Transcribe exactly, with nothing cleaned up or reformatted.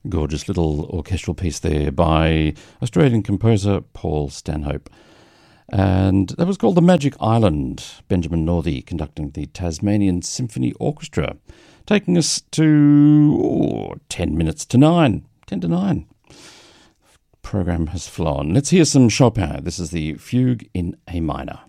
Gorgeous little orchestral piece there by Australian composer Paul Stanhope. And that was called The Magic Island. Benjamin Northey conducting the Tasmanian Symphony Orchestra, taking us to oh, ten minutes to nine. Ten to nine. Program has flown. Let's hear some Chopin. This is the Fugue in A minor.